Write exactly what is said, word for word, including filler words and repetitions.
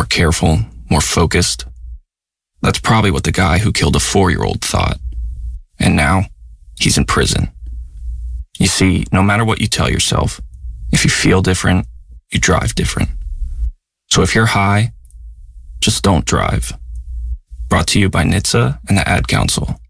more careful, more focused. That's probably what the guy who killed a four-year-old thought. And now, he's in prison. You see, no matter what you tell yourself, if you feel different, you drive different. So if you're high, just don't drive. Brought to you by N H T S A and the Ad Council.